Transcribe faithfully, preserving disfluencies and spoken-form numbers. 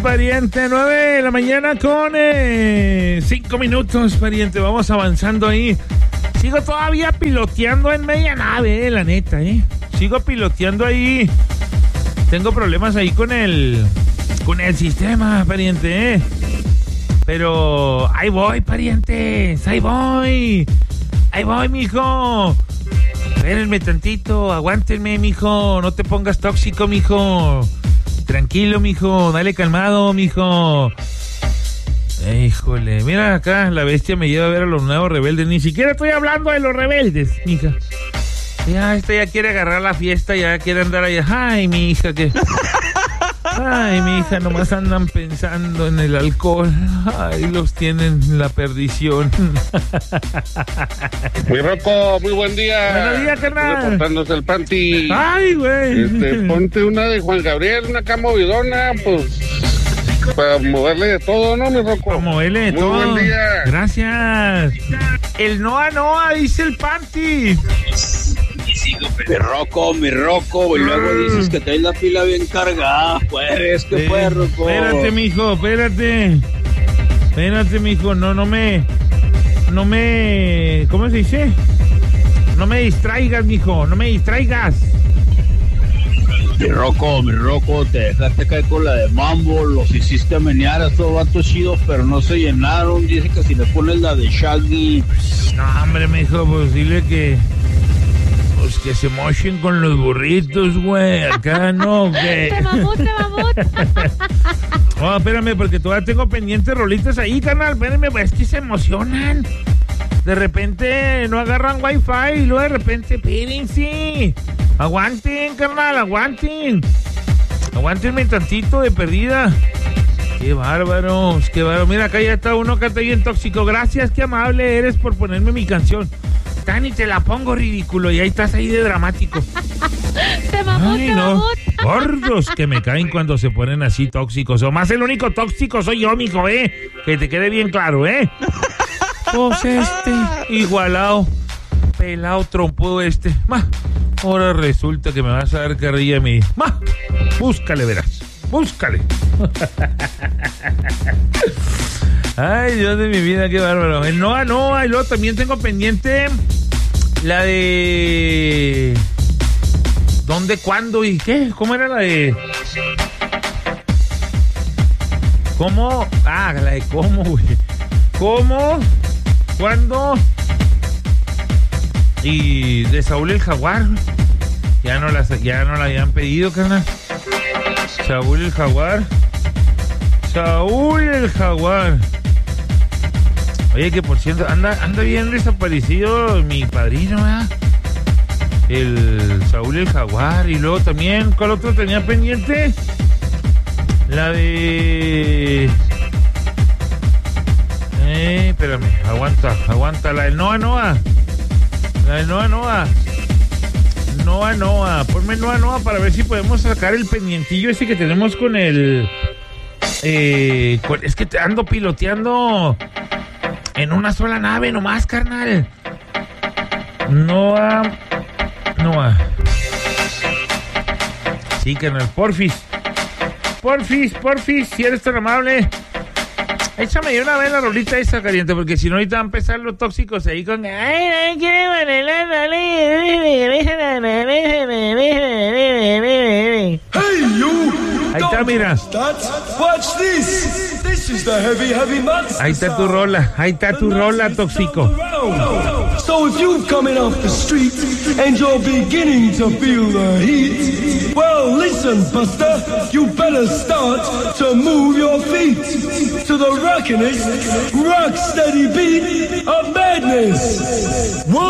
pariente, nueve de la mañana con eh, cinco minutos, pariente. Vamos avanzando ahí. Sigo todavía piloteando en media nave, eh, la neta, ¿eh? Sigo piloteando ahí. Tengo problemas ahí con el con el sistema, pariente, ¿eh? Pero ahí voy, parientes, ahí voy. Ahí voy, mijo. Espérenme tantito, aguántenme, mijo. No te pongas tóxico, mijo. Tranquilo, mijo. Dale calmado, mijo. Híjole, mira acá, la bestia me lleva a ver a los nuevos rebeldes. Ni siquiera estoy hablando de los rebeldes, mija. Ya, esta ya quiere agarrar la fiesta, ya quiere andar allá. Ay, mi hija, que... Ay, mi hija, nomás andan pensando en el alcohol. Ay, los tienen en la perdición. Mi Rocco, muy buen día. Buenos días, carnal. Reportándose el panty. Ay, güey. Este, ponte una de Juan Gabriel, una acá movidona, pues... Para moverle de todo, ¿no, mi Rocco? Para moverle de muy todo. Muy buen día. Gracias. El Noa Noa, dice el panty. Mi Rocco, mi Rocco, y luego dices que traes la pila bien cargada, pues, que Eh, fue, Rocco. Espérate, mijo, espérate. Espérate, mijo, no, no me... No me... ¿Cómo se dice? No me distraigas, mijo, no me distraigas. Mi Rocco, mi Rocco, te dejaste caer con la de Mambo, los hiciste menear a estos vatos chidos, pero no se llenaron. Dice que si le pones la de Shaggy. No, hombre, mijo, pues dile que... Pues que se mochen con los burritos, güey. Acá no, que... Te mamut, te mamut. No, espérame, porque todavía tengo pendientes rolitas ahí, carnal. Espérame, pues es que se emocionan. De repente no agarran wifi y luego de repente, espérense. Aguanten, carnal, aguanten. Aguántenme tantito de perdida. Qué bárbaros, qué bárbaro. Mira, acá ya está uno que está bien tóxico. Gracias, qué amable eres por ponerme mi canción. Tani, te la pongo, ridículo, y ahí estás ahí de dramático. Te mamut, Ay, te no. mamut. Gordos que me caen cuando se ponen así tóxicos. O más el único tóxico soy yo, mijo, ¿eh? Que te quede bien claro, ¿eh? Pues este, igualado, pelado, trompudo este. Ma, ahora resulta que me vas a dar carrilla a mí. Ma, búscale, verás. Búscale. Ay, Dios de mi vida, qué bárbaro. El Noa Noa, y luego también tengo pendiente la de... ¿Dónde, cuándo y qué? ¿Cómo era la de...? ¿Cómo? Ah, la de cómo, güey. ¿Cómo? ¿Cuándo? Y de Saúl el Jaguar. Ya no la, ya no la habían pedido, carnal. Saúl el Jaguar. Saúl el Jaguar. Oye, que por cierto, anda, anda bien desaparecido mi padrino, ¿verdad? El Saúl el Jaguar. Y luego también, ¿cuál otro tenía pendiente? La de... Eh, espérame, aguanta, aguanta. La del Noa Noa. La del Noa Noa. Noa Noa. Ponme Noa Noa para ver si podemos sacar el pendientillo ese que tenemos con el... Eh, con, es que te ando piloteando en una sola nave nomás, carnal. Noa... Noa. Sí, carnal, porfis. Porfis, porfis, si eres tan amable. Échame de una vez la rolita esa, caliente, porque si no ahorita van a empezar los tóxicos ahí con... Ay, you! Ahí está, mira. Watch this. This is the heavy, heavy monster. Ahí está tu rola, ahí está tu rola, tóxico. So if you're coming off the street and you're beginning to feel the heat, well, listen, Buster, you better start to move your feet to the rockin'est, rock steady beat of madness. One